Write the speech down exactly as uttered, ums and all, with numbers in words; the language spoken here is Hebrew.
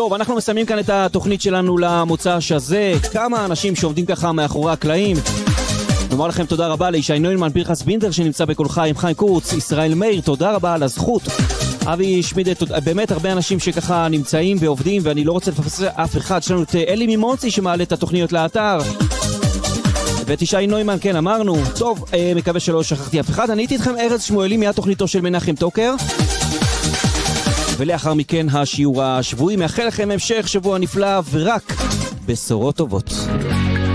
טוב, אנחנו מסיימים כאן את התוכנית שלנו למוצ"ש הזה. כמה אנשים שעומדים ככה מאחורי הקלעים. נאמר לכם תודה רבה לישי נוימן, פרחס בינדר שנמצא בכל חיים, חיים קורץ, ישראל מאיר, תודה רבה על הזכות. אבי שמידת, באמת הרבה אנשים שככה נמצאים ועובדים, ואני לא רוצה לפספס אף אחד. שלנו את אלי מימונצי שמעלה את התוכניות לאתר. ואת ישי נוימן, כן, אמרנו. טוב, אה, מקווה שלא שכחתי אף אחד. אני הייתי איתכם ארז שמואלי מהתוכניתו של מנחם טוקר. ולאחר מכן השיעור השבועי. מאחל לכם המשך שבוע נפלא ורק בשורות טובות.